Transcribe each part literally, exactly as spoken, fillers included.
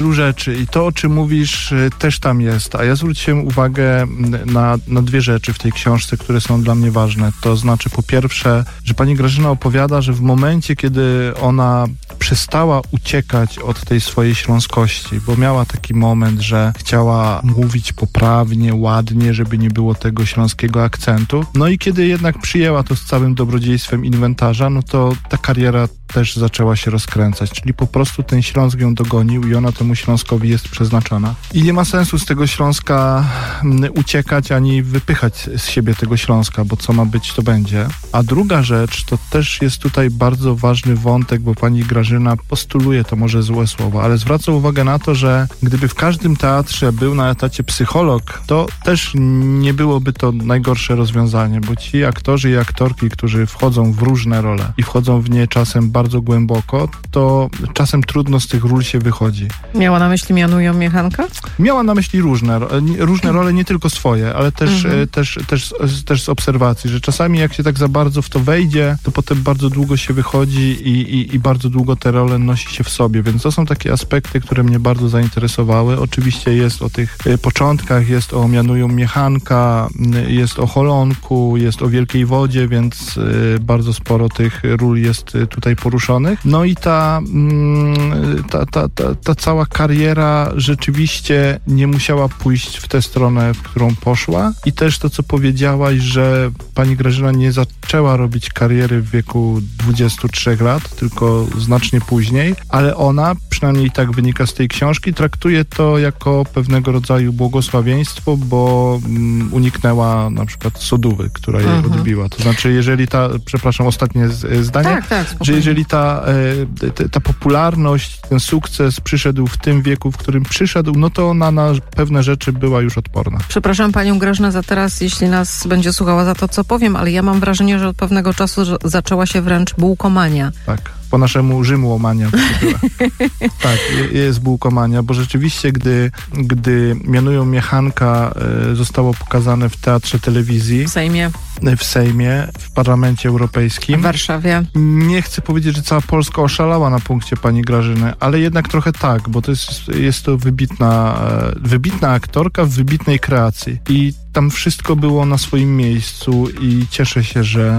wielu rzeczy i to, o czym mówisz, też tam jest. A ja zwróciłem uwagę na, na dwie rzeczy w tej książce, które są dla mnie ważne. To znaczy, po pierwsze, że pani Grażyna opowiada, że w momencie, kiedy ona przestała uciekać od tej swojej śląskości, bo miała taki moment, że chciała mówić poprawnie, ładnie, żeby nie było tego śląskiego akcentu. No i kiedy jednak przyjęła to z całym dobrodziejstwem inwentarza, no to ta kariera też zaczęła się rozkręcać, czyli po prostu ten Śląsk ją dogonił i ona temu Śląskowi jest przeznaczona. I nie ma sensu z tego Śląska uciekać, ani wypychać z siebie tego Śląska, bo co ma być, to będzie. A druga rzecz, to też jest tutaj bardzo ważny wątek, bo pani Grażyna postuluje, to może złe słowo, ale zwraca uwagę na to, że gdyby w każdym teatrze był na etacie psycholog, to też nie byłoby to najgorsze rozwiązanie, bo ci aktorzy i aktorki, którzy wchodzą w różne role i wchodzą w nie czasem bardzo bardzo głęboko, to czasem trudno z tych ról się wychodzi. Miała na myśli Mianują Miechanka? Miała na myśli różne, różne role, nie tylko swoje, ale też, Mhm. też, też, też z obserwacji, że czasami jak się tak za bardzo w to wejdzie, to potem bardzo długo się wychodzi i, i, i bardzo długo te role nosi się w sobie, więc to są takie aspekty, które mnie bardzo zainteresowały. Oczywiście jest o tych początkach, jest o Mianują Miechanka, jest o Holonku, jest o Wielkiej Wodzie, więc bardzo sporo tych ról jest tutaj poruszonych. No i ta, ta, ta, ta, ta cała kariera rzeczywiście nie musiała pójść w tę stronę, w którą poszła. I też to, co powiedziałaś, że pani Grażyna nie zaczęła robić kariery w wieku dwudziestu trzech lat, tylko znacznie później, ale ona, przynajmniej tak wynika z tej książki, traktuje to jako pewnego rodzaju błogosławieństwo, bo um, uniknęła na przykład sodówy, która jej mhm. odbiła. To znaczy, jeżeli ta, przepraszam, ostatnie z, zdanie, tak, tak, że jeżeli ta, ta, ta popularność, ten sukces przyszedł w tym wieku, w którym przyszedł, no to ona na pewne rzeczy była już odporna. Przepraszam panią Grażynę za teraz, jeśli nas będzie słuchała za to, co powiem, ale ja mam wrażenie, że od pewnego czasu zaczęła się wręcz bułkomania. Tak. Po naszemu Rzymłomania. Tak, jest bułkomania, bo rzeczywiście, gdy, gdy Mianują Miechanka y, zostało pokazane w Teatrze Telewizji, w Sejmie, w Sejmie, w Parlamencie Europejskim, w Warszawie. Nie chcę powiedzieć, że cała Polska oszalała na punkcie pani Grażyny, ale jednak trochę tak, bo to jest, jest to wybitna, wybitna aktorka w wybitnej kreacji. I tam wszystko było na swoim miejscu i cieszę się, że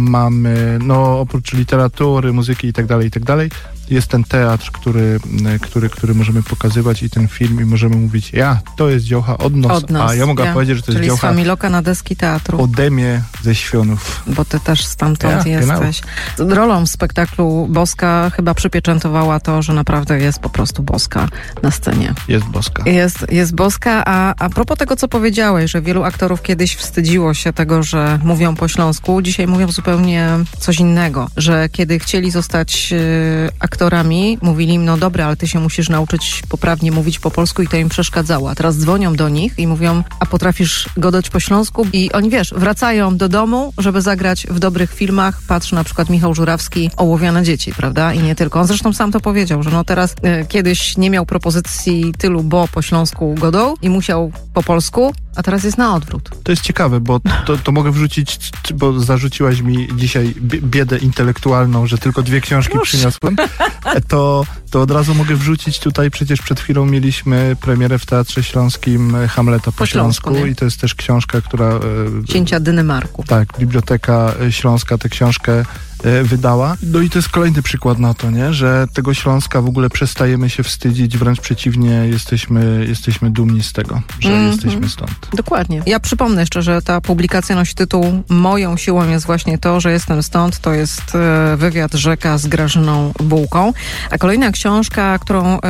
mamy, no oprócz literatury, muzyki i tak dalej, i tak dalej, jest ten teatr, który, który, który możemy pokazywać i ten film i możemy mówić, ja, to jest dziołcha od nas, od nas a ja mogę ja. powiedzieć, że to Czyli jest dziołcha z Familoka na deski teatru. ode mnie ze Świąów. Bo ty też stamtąd ja, jesteś. Genau. Rolą w spektaklu Boska chyba przypieczętowała to, że naprawdę jest po prostu boska na scenie. Jest boska. Jest, jest boska, a a propos tego, co powiedziałeś, że wielu aktorów kiedyś wstydziło się tego, że mówią po śląsku, dzisiaj mówią zupełnie coś innego, że kiedy chcieli zostać y, aktorami, mówili im, no dobra, ale ty się musisz nauczyć poprawnie mówić po polsku i to im przeszkadzało. A teraz dzwonią do nich i mówią, a potrafisz godać po śląsku? I oni, wiesz, wracają do domu, żeby zagrać w dobrych filmach. Patrz, na przykład Michał Żurawski, Ołowiane dzieci, prawda? I nie tylko. On zresztą sam to powiedział, że no teraz y, kiedyś nie miał propozycji tylu, bo po śląsku godą i musiał po polsku, a teraz jest na odwrót. To jest ciekawe, bo to, to mogę wrzucić, bo zarzuciłaś mi dzisiaj biedę intelektualną, że tylko dwie książki Proszę. przyniosłem. To, to od razu mogę wrzucić tutaj, przecież przed chwilą mieliśmy premierę w Teatrze Śląskim Hamleta po, po Śląsku, Śląsku i to jest też książka, która... Księcia Dynemarku. Tak, Biblioteka Śląska tę książkę wydała. No i to jest kolejny przykład na to, nie? Że tego Śląska w ogóle przestajemy się wstydzić, wręcz przeciwnie, jesteśmy, jesteśmy dumni z tego, że mm-hmm. jesteśmy stąd. Dokładnie. Ja przypomnę jeszcze, że ta publikacja nosi tytuł Moją siłą jest właśnie to, że jestem stąd. To jest wywiad Rzeka z Grażyną Bułką. A kolejna książka, którą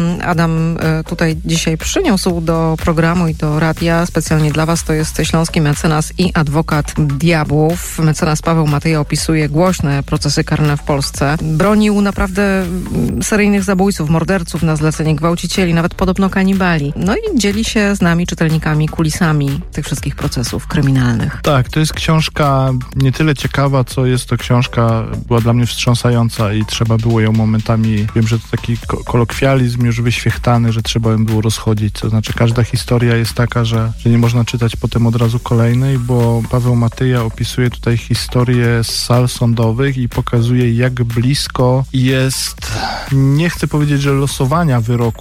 Adam tutaj dzisiaj przyniósł do programu i do radia specjalnie dla was, to jest Śląski mecenas i adwokat diabłów. Mecenas Paweł Matyja opisuje głośno procesy karne w Polsce. Bronił naprawdę seryjnych zabójców, morderców na zlecenie, gwałcicieli, nawet podobno kanibali. No i dzieli się z nami, czytelnikami, kulisami tych wszystkich procesów kryminalnych. Tak, to jest książka nie tyle ciekawa, co jest to książka, była dla mnie wstrząsająca i trzeba było ją momentami, wiem, że to taki kolokwializm już wyświechtany, że trzeba ją było rozchodzić. To znaczy każda historia jest taka, że, że nie można czytać potem od razu kolejnej, bo Paweł Matyja opisuje tutaj historię z sal sądowych i pokazuje, jak blisko jest, nie chcę powiedzieć, że losowania wyroków,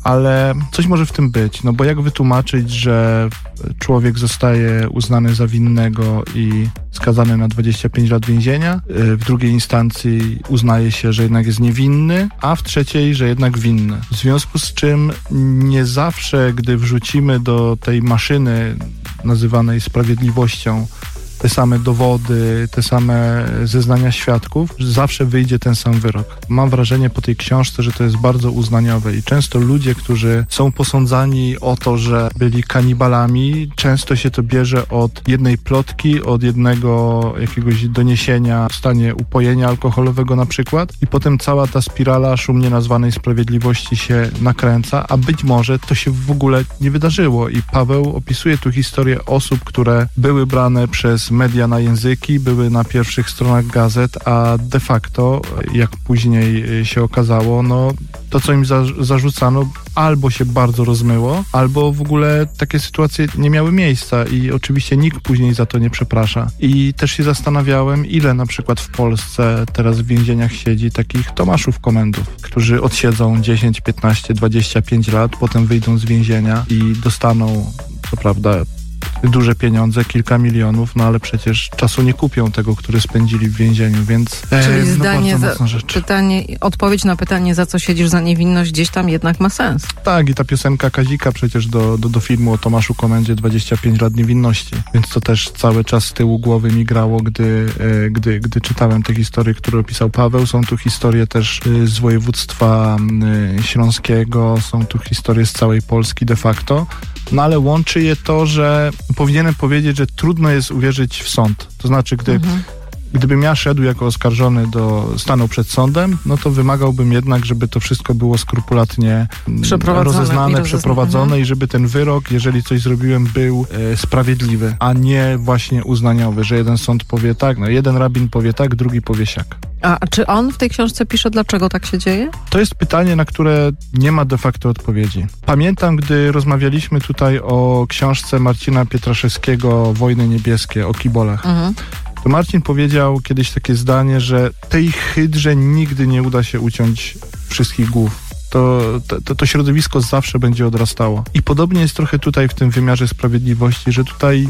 ale coś może w tym być, no bo jak wytłumaczyć, że człowiek zostaje uznany za winnego i skazany na dwadzieścia pięć lat więzienia, w drugiej instancji uznaje się, że jednak jest niewinny, a w trzeciej, że jednak winny. W związku z czym nie zawsze, gdy wrzucimy do tej maszyny nazywanej sprawiedliwością te same dowody, te same zeznania świadków, zawsze wyjdzie ten sam wyrok. Mam wrażenie po tej książce, że to jest bardzo uznaniowe i często ludzie, którzy są posądzani o to, że byli kanibalami, często się to bierze od jednej plotki, od jednego jakiegoś doniesienia w stanie upojenia alkoholowego na przykład i potem cała ta spirala szumnie nazwanej sprawiedliwości się nakręca, a być może to się w ogóle nie wydarzyło i Paweł opisuje tu historię osób, które były brane przez media na języki, były na pierwszych stronach gazet, a de facto, jak później się okazało, no to, co im za, zarzucano, albo się bardzo rozmyło, albo w ogóle takie sytuacje nie miały miejsca i oczywiście nikt później za to nie przeprasza. I też się zastanawiałem, ile na przykład w Polsce teraz w więzieniach siedzi takich Tomaszów Komendów, którzy odsiedzą dziesięć, piętnaście, dwadzieścia pięć lat, potem wyjdą z więzienia i dostaną, co prawda, duże pieniądze, kilka milionów, no ale przecież czasu nie kupią tego, który spędzili w więzieniu, więc Czyli e, zdanie, no za, pytanie, odpowiedź na pytanie, za co siedzisz za niewinność, gdzieś tam jednak ma sens. Tak, i ta piosenka Kazika przecież do, do, do filmu o Tomaszu Komendzie dwadzieścia pięć lat niewinności, więc to też cały czas z tyłu głowy mi grało, gdy, e, gdy, gdy czytałem te historie, które opisał Paweł. Są tu historie też e, z województwa e, śląskiego, są tu historie z całej Polski de facto, no ale łączy je to, że powinienem powiedzieć, że trudno jest uwierzyć w sąd. To znaczy, gdy, mhm. gdybym ja szedł jako oskarżony, do, stanął przed sądem, no to wymagałbym jednak, żeby to wszystko było skrupulatnie rozeznane, przeprowadzone mhm. i żeby ten wyrok, jeżeli coś zrobiłem, był e, sprawiedliwy, a nie właśnie uznaniowy, że jeden sąd powie tak, no jeden rabin powie tak, drugi powie siak. A czy on w tej książce pisze, dlaczego tak się dzieje? To jest pytanie, na które nie ma de facto odpowiedzi. Pamiętam, gdy rozmawialiśmy tutaj o książce Marcina Pietraszewskiego Wojny niebieskie, o kibolach. Mhm. To Marcin powiedział kiedyś takie zdanie, że tej hydrze nigdy nie uda się uciąć wszystkich głów. To, to, to środowisko zawsze będzie odrastało. I podobnie jest trochę tutaj w tym wymiarze sprawiedliwości, że tutaj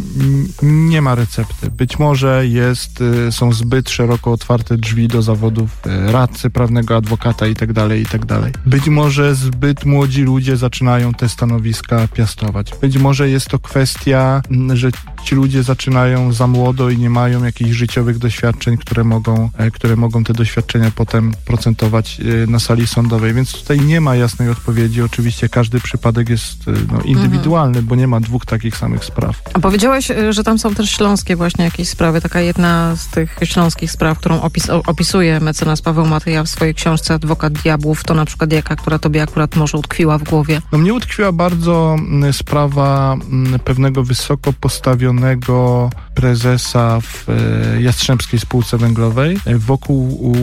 nie ma recepty. Być może jest, są zbyt szeroko otwarte drzwi do zawodów radcy prawnego, adwokata i tak dalej, i tak dalej. Być może zbyt młodzi ludzie zaczynają te stanowiska piastować. Być może jest to kwestia, że ci ludzie zaczynają za młodo i nie mają jakichś życiowych doświadczeń, które mogą, które mogą te doświadczenia potem procentować na sali sądowej. Więc tutaj nie Nie ma jasnej odpowiedzi. Oczywiście każdy przypadek jest no, indywidualny, mhm. bo nie ma dwóch takich samych spraw. A powiedziałeś, że tam są też śląskie właśnie jakieś sprawy. Taka jedna z tych śląskich spraw, którą opis, opisuje mecenas Paweł Matyja w swojej książce Adwokat Diabłów, to na przykład jaka, która tobie akurat może utkwiła w głowie? No mnie utkwiła bardzo sprawa pewnego wysoko postawionego prezesa w Jastrzębskiej Spółce Węglowej, wokół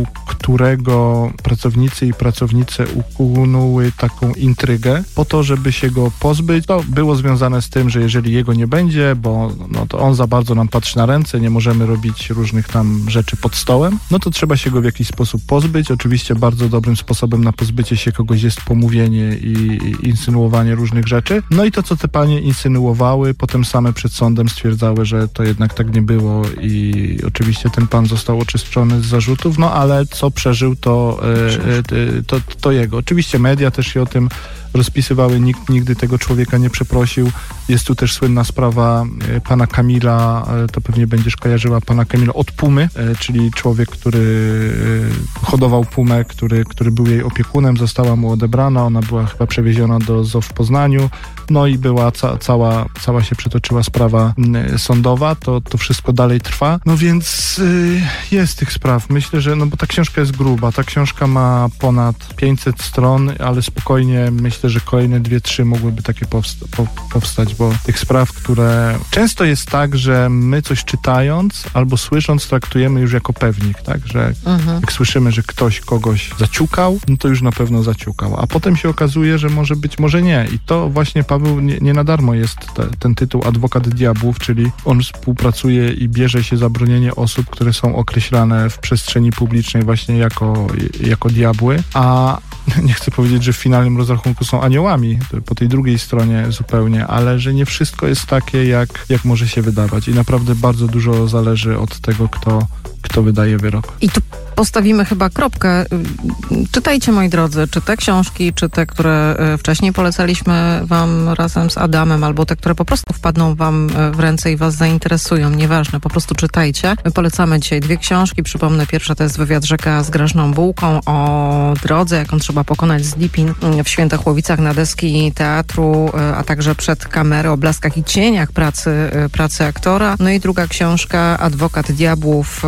którego pracownicy i pracownice ukunuły taką intrygę po to, żeby się go pozbyć. To było związane z tym, że jeżeli jego nie będzie, bo no, to on za bardzo nam patrzy na ręce, nie możemy robić różnych tam rzeczy pod stołem, no to trzeba się go w jakiś sposób pozbyć. Oczywiście bardzo dobrym sposobem na pozbycie się kogoś jest pomówienie i, i insynuowanie różnych rzeczy. No i to, co te panie insynuowały, potem same przed sądem stwierdzały, że to jednak tak nie było i oczywiście ten pan został oczyszczony z zarzutów, no ale co przeżył, to, e, to, to jego. Oczywiście media też się o tym rozpisywały, nikt nigdy tego człowieka nie przeprosił. Jest tu też słynna sprawa e, pana Kamila, e, to pewnie będziesz kojarzyła pana Kamila od Pumy, e, czyli człowiek, który e, hodował Pumę, który, który był jej opiekunem, została mu odebrana, ona była chyba przewieziona do zoo w Poznaniu, no i była ca, cała, cała się przetoczyła sprawa e, sądowa, to, to wszystko dalej trwa. No więc e, jest tych spraw. Myślę, że, no bo ta książka jest gruba, ta książka ma ponad pięćset stron, ale spokojnie myślę, że kolejne dwie, trzy mogłyby takie powsta- po- powstać, bo tych spraw, które... Często jest tak, że my coś czytając albo słysząc traktujemy już jako pewnik, tak? Że mhm. jak słyszymy, że ktoś kogoś zaciukał, no to już na pewno zaciukał. A potem się okazuje, że może być, może nie. I to właśnie Paweł nie, nie na darmo jest te, ten tytuł Adwokat Diabłów, czyli on współpracuje i bierze się za bronienie osób, które są określane w przestrzeni publicznej właśnie jako, jako diabły, a nie chcę powiedzieć, że w finalnym rozrachunku są aniołami, po tej drugiej stronie zupełnie, ale że nie wszystko jest takie, jak, jak może się wydawać i naprawdę bardzo dużo zależy od tego, kto, kto wydaje wyrok. I tu postawimy chyba kropkę. Czytajcie, moi drodzy, czy te książki, czy te, które wcześniej polecaliśmy wam razem z Adamem, albo te, które po prostu wpadną wam w ręce i was zainteresują. Nieważne, po prostu czytajcie. My polecamy dzisiaj dwie książki. Przypomnę, pierwsza to jest Wywiad Rzeka z Grażyną Bułką o drodze, jaką trzeba pokonać z Lipin w Świętochłowicach na deski teatru, a także przed kamerę, o blaskach i cieniach pracy, pracy aktora. No i druga książka, Adwokat Diabłów,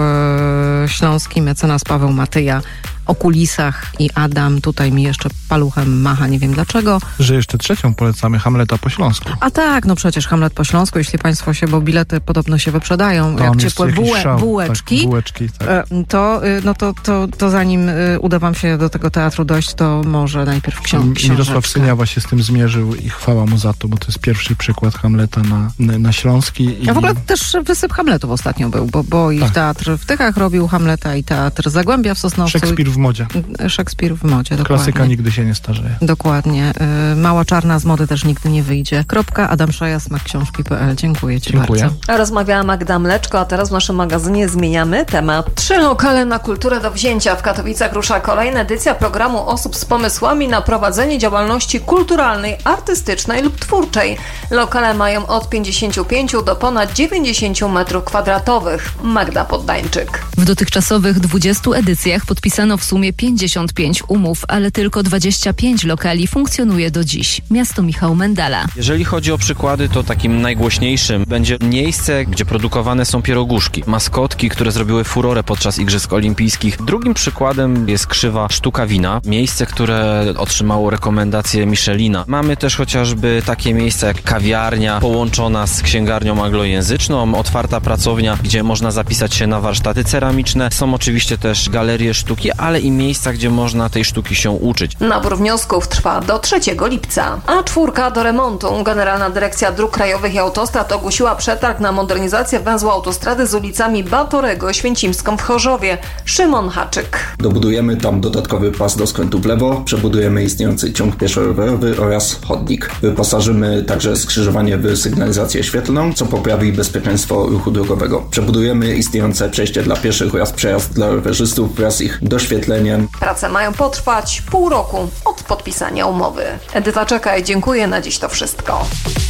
śląski mecenas Paweł Matyja, o kulisach, i Adam tutaj mi jeszcze paluchem macha, nie wiem dlaczego. Że jeszcze trzecią polecamy, Hamleta po śląsku. A tak, no przecież Hamlet po śląsku, jeśli państwo się, bo bilety podobno się wyprzedają, Tam jak ciepłe bułe, bułeczki, tak, bułeczki tak. to, no to, to, to zanim uda wam się do tego teatru dojść, to może najpierw książkę. Mirosław Syniawa się z tym zmierzył i chwała mu za to, bo to jest pierwszy przykład Hamleta na, na, na śląski. I... A w ogóle też wysyp Hamletów ostatnio był, bo, bo i tak. teatr w Tychach robił Hamleta, i teatr Zagłębia w Sosnowcu. Szekspir w modzie. Szekspir w modzie, dokładnie. Klasyka nigdy się nie starzeje. Dokładnie. Mała czarna z mody też nigdy nie wyjdzie. Kropka. Adam Szaja, smak książki kropka p l. Dziękuję ci Dziękuję. bardzo. Rozmawiała Magda Mleczko, a teraz w naszym magazynie zmieniamy temat. Trzy lokale na kulturę do wzięcia. W Katowicach rusza kolejna edycja programu osób z pomysłami na prowadzenie działalności kulturalnej, artystycznej lub twórczej. Lokale mają od pięćdziesięciu pięciu do ponad dziewięćdziesięciu metrów kwadratowych. Magda Poddańczyk. W dotychczasowych dwudziestu edycjach podpisano w sumie pięćdziesiąt pięć umów, ale tylko dwadzieścia pięć lokali funkcjonuje do dziś. Miasto Michał Mendala. Jeżeli chodzi o przykłady, to takim najgłośniejszym będzie miejsce, gdzie produkowane są pieroguszki, maskotki, które zrobiły furorę podczas Igrzysk Olimpijskich. Drugim przykładem jest Krzywa Sztuka Wina, miejsce, które otrzymało rekomendację Michelina. Mamy też chociażby takie miejsca jak kawiarnia połączona z księgarnią anglojęzyczną, otwarta pracownia, gdzie można zapisać się na warsztaty ceramiczne. Są oczywiście też galerie sztuki, ale i miejsca, gdzie można tej sztuki się uczyć. Nabór wniosków trwa do trzeciego lipca. A czwórka do remontu. Generalna Dyrekcja Dróg Krajowych i Autostrad ogłosiła przetarg na modernizację węzła autostrady z ulicami Batorego, Święcimską w Chorzowie. Szymon Haczyk. Dobudujemy tam dodatkowy pas do skrętu w lewo, przebudujemy istniejący ciąg pieszo-rowerowy oraz chodnik. Wyposażymy także skrzyżowanie w sygnalizację świetlną, co poprawi bezpieczeństwo ruchu drogowego. Przebudujemy istniejące przejście dla pieszych oraz przejazd dla rowerzystów wraz z ich doświetleniem. Prace mają potrwać pół roku od podpisania umowy. Edyta Czekaj, dziękuję. Na dziś to wszystko.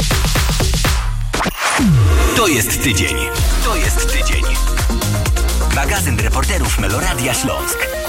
To jest tydzień. To jest tydzień. Magazyn reporterów Meloradia Śląsk.